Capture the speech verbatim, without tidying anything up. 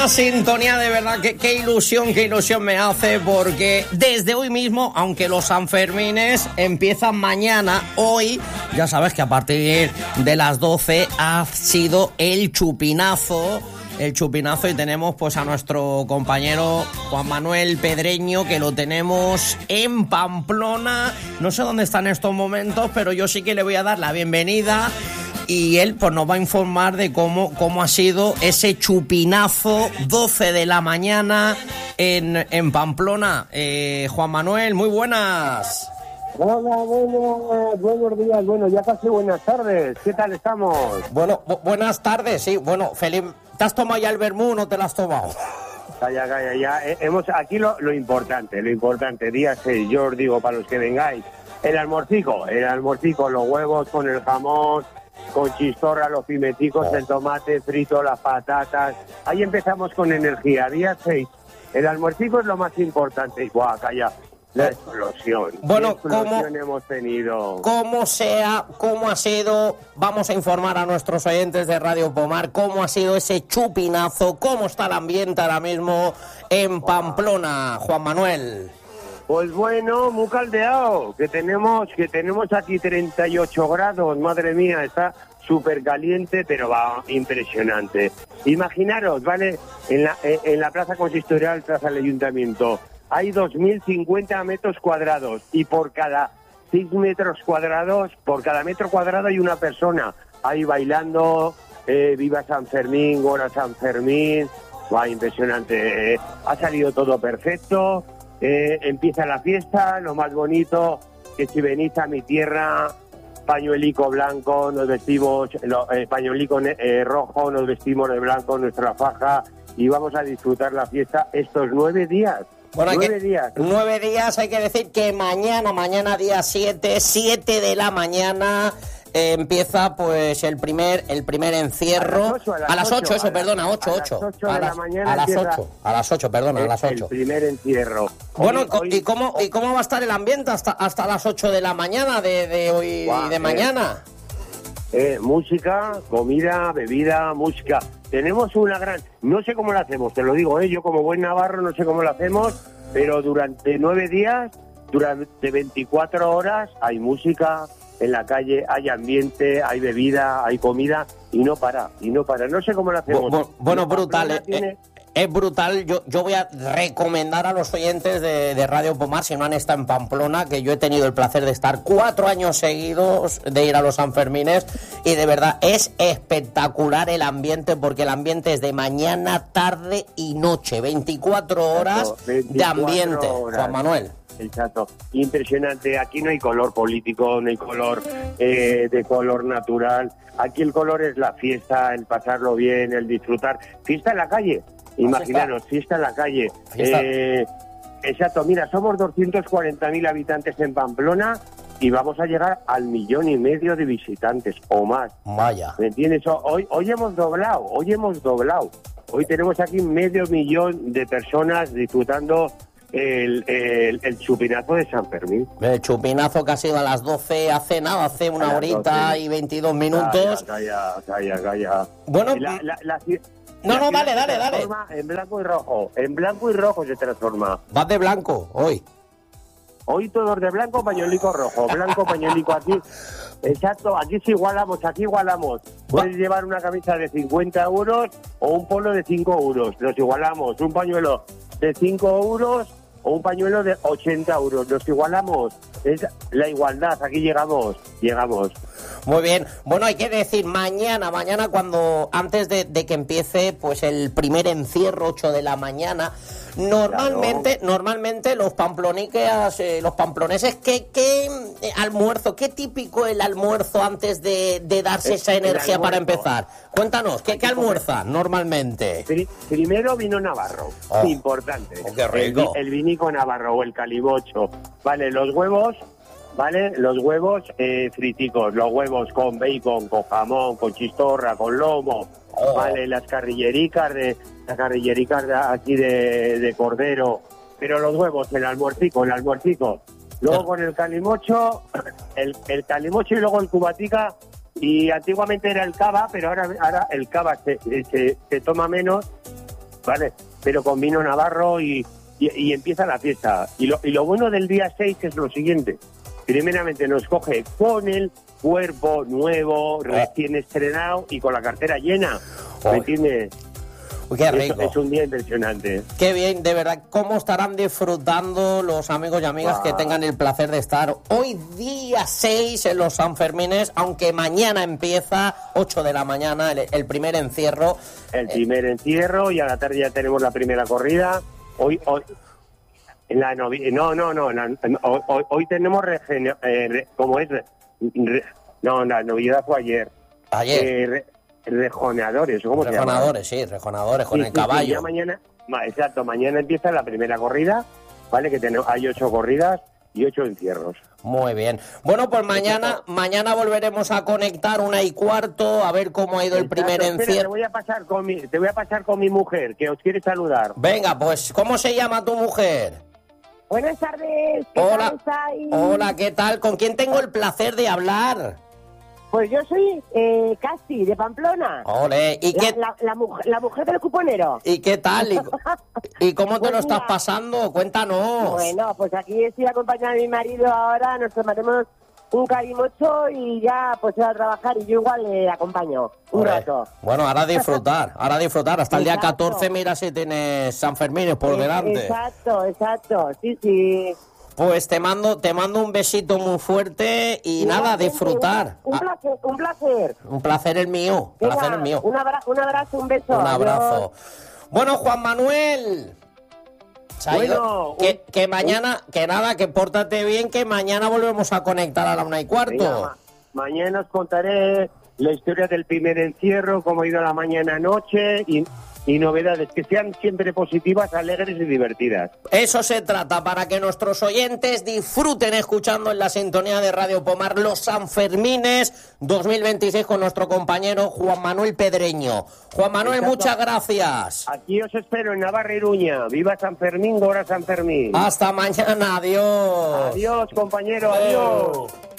buena sintonía, de verdad, que qué ilusión, qué ilusión me hace, porque desde hoy mismo, aunque los Sanfermines empiezan mañana, hoy, ya sabes que a partir de las doce ha sido el chupinazo, el chupinazo y tenemos pues a nuestro compañero Juan Manuel Pedreño, que lo tenemos en Pamplona, no sé dónde está en estos momentos, pero yo sí que le voy a dar la bienvenida. Y él pues nos va a informar de cómo, cómo ha sido ese chupinazo, doce de la mañana en, en Pamplona. Eh, Juan Manuel, muy buenas. Hola, buenos, buenos días, bueno, ya casi buenas tardes. ¿Qué tal estamos? Bueno, bu- buenas tardes, sí. Bueno, Felipe, ¿te has tomado ya el vermú o no te lo has tomado? Calla, calla, ya. Eh, hemos, aquí lo, lo importante, lo importante, día seis, yo os digo para los que vengáis, el almorcico, el almorcico, los huevos con el jamón, con chistorra, los pimenticos, el tomate frito, las patatas. Ahí empezamos con energía. Día seis. El almuercico es lo más importante. ¡Buah, calla! La explosión. Bueno, ¿Qué explosión ¿cómo, hemos tenido? Cómo sea, cómo ha sido, vamos a informar a nuestros oyentes de Radio Pomar, cómo ha sido ese chupinazo, cómo está el ambiente ahora mismo en Pamplona, Juan Manuel. Pues bueno, muy caldeado, que tenemos que tenemos aquí treinta y ocho grados, madre mía, está súper caliente, pero va impresionante. Imaginaros, ¿vale? En la, en la plaza consistorial, plaza del ayuntamiento, hay dos mil cincuenta metros cuadrados y por cada seis metros cuadrados, por cada metro cuadrado hay una persona ahí bailando, eh, viva San Fermín, Gora San Fermín, va impresionante, eh, ha salido todo perfecto. Eh, empieza la fiesta, lo más bonito, que si venís a mi tierra, pañuelico blanco, nos vestimos, lo, eh, pañuelico eh, rojo, nos vestimos de blanco, nuestra faja, y vamos a disfrutar la fiesta estos nueve días. Bueno, nueve días. Nueve días, hay que decir que mañana, mañana día siete, siete de la mañana... Eh, empieza pues el primer el primer encierro a las ocho, a las a las ocho, ocho, eso, a perdona, las- ocho, a ocho. las ocho A de la las- mañana a las empieza ocho, a las ocho, perdona, a las El ocho. primer encierro. Bueno, Hoy- hoy- ¿y cómo y cómo va a estar el ambiente hasta hasta las ocho de la mañana de, de hoy Guau, y de eh. mañana? Eh, música, comida, bebida, música. Tenemos una gran... No sé cómo lo hacemos, te lo digo, ¿eh? Yo como buen navarro no sé cómo lo hacemos, pero durante nueve días, durante veinticuatro horas, hay música en la calle, hay ambiente, hay bebida, hay comida, y no para, y no para. No sé cómo lo hacemos. Bu- bu- bueno, Pamplona brutal, eh, tiene- eh, es brutal. Yo, yo voy a recomendar a los oyentes de, de Radio Pomar, si no han estado en Pamplona, que yo he tenido el placer de estar cuatro años seguidos, de ir a los Sanfermines, y de verdad es espectacular el ambiente, porque el ambiente es de mañana, tarde y noche, veinticuatro horas de veinticuatro ambiente, horas. Juan Manuel. Exacto, impresionante. Aquí no hay color político, no hay color eh, de color natural. Aquí el color es la fiesta, el pasarlo bien, el disfrutar. Fiesta en la calle, imaginaros, fiesta en la calle. Fiesta. Eh, exacto, mira, somos doscientos cuarenta mil habitantes en Pamplona y vamos a llegar al millón y medio de visitantes o más. Vaya. ¿Me entiendes? Hoy, hoy hemos doblado, hoy hemos doblado. Hoy tenemos aquí medio millón de personas disfrutando el, el, el chupinazo de San Fermín. El chupinazo que ha sido a las doce, hace nada, hace una A las horita doce. y veintidós minutos. Calla, calla, calla, calla. Bueno, La- la- la ci- no, la no, ciudad dale, se dale, dale. transforma en blanco y rojo. En blanco y rojo se transforma. vas de blanco hoy. Hoy todos de blanco, pañuelico rojo. Blanco, pañuelico aquí. Exacto, aquí sí igualamos, aquí igualamos. Puedes llevar una camisa de cincuenta euros o un polo de cinco euros. Los igualamos. Un pañuelo de cinco euros o un pañuelo de ochenta euros. Los igualamos. Es la igualdad. Aquí llegamos. Llegamos. Muy bien. Bueno, hay que decir, mañana, mañana cuando, antes de, de que empiece pues el primer encierro, ocho de la mañana, normalmente, Claro. normalmente los pamploniques, eh, los pamploneses, ¿qué, qué eh, almuerzo, qué típico el almuerzo antes de, de darse El- esa el energía para almuerzo. empezar? Cuéntanos, ¿qué, qué almuerzan normalmente? Pri- primero vino Navarro, Oh. importante. Oh, qué rico. El, vi- el vinico Navarro o el calimocho. Vale, los huevos, vale, los huevos eh, friticos, los huevos con bacon, con jamón, con chistorra, con lomo. Oh. Vale, las carrillericas de las carrillericas de aquí de, de cordero. Pero los huevos, el almuercico, el almuercico. Luego Sí. con el calimocho, el, el calimocho y luego el cubatica. Y antiguamente era el cava, pero ahora, ahora el cava se, se, se toma menos. ¿vale? Pero con vino navarro y, y, y empieza la fiesta. Y lo, y lo bueno del día seis es lo siguiente. Primeramente nos coge con el cuerpo nuevo, recién estrenado y con la cartera llena. ¿Me entiendes? Uy, qué rico. Es, es un día impresionante. Qué bien, de verdad, cómo estarán disfrutando los amigos y amigas wow. que tengan el placer de estar hoy día seis en los Sanfermines, aunque mañana empieza ocho de la mañana el, el primer encierro. El primer encierro y a la tarde ya tenemos la primera corrida. Hoy, hoy en la novi no, no, no, la, hoy, hoy, hoy tenemos regen eh, re, ¿cómo es? Re, re, no, la novedad fue ayer. Ayer. Eh, re, Rejoneadores, ¿cómo se llama? Rejoneadores, sí, rejoneadores con sí, el sí, caballo. Sí, ya mañana, exacto, mañana empieza la primera corrida, ¿vale? Que tenemos, hay ocho corridas y ocho encierros. Muy bien. Bueno, pues mañana mañana volveremos a conectar una y cuarto, a ver cómo ha ido el primer Espera, encierro. Te voy a pasar con mi, te voy a pasar con mi mujer, que os quiere saludar. Venga, pues, ¿cómo se llama tu mujer? Buenas tardes. ¿Qué Hola. tal estáis? Hola, ¿qué tal? ¿Con quién tengo el placer de hablar? Pues yo soy eh, Casti, de Pamplona. Ole, ¿y la, qué? La, la, mujer, la mujer del cuponero. ¿Y qué tal? ¿Y, y cómo te pues lo estás mira, pasando? Cuéntanos. Bueno, pues aquí estoy acompañando a mi marido ahora, nos tomaremos un carimocho y ya pues se va a trabajar y yo igual le acompaño un Ole. rato. Bueno, ahora disfrutar, ahora disfrutar. Hasta el día Exacto. catorce mira si tienes San Fermín por Eh, delante. Exacto, exacto, sí, sí. Pues te mando, te mando un besito muy fuerte y Igualmente, nada, disfrutar. Un, un placer, un placer. Un placer el mío, un Venga, placer el mío. Un, abra un abrazo, un beso. Un abrazo. Adiós. Bueno, Juan Manuel. Se ha ido. Bueno, que, un, que mañana, un... que nada, que pórtate bien, que mañana volvemos a conectar a la una y cuarto. Venga, ma mañana os contaré la historia del primer encierro, cómo ha ido la mañana noche y, y novedades que sean siempre positivas, alegres y divertidas. Eso se trata, para que nuestros oyentes disfruten escuchando en la sintonía de Radio Pomar los Sanfermines dos mil veintiséis con nuestro compañero Juan Manuel Pedreño. Juan Manuel, exacto, muchas gracias. Aquí os espero en Navarra Iruña. Viva San Fermín, Gora San Fermín. Hasta mañana, adiós. Adiós, compañero, adiós.